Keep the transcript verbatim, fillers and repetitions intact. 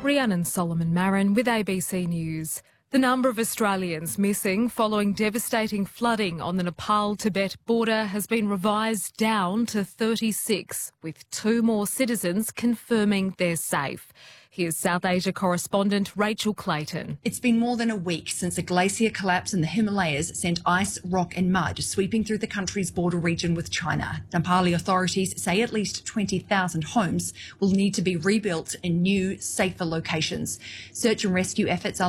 Rhiannon Solomon Marin with A B C News. The number of Australians missing following devastating flooding on the Nepal-Tibet border has been revised down to thirty-six, with two more citizens confirming they're safe. Here's South Asia correspondent Rachel Clayton. It's been more than a week since a glacier collapse in the Himalayas sent ice, rock and mud sweeping through the country's border region with China. Nepali authorities say at least twenty thousand homes will need to be rebuilt in new, safer locations. Search and rescue efforts are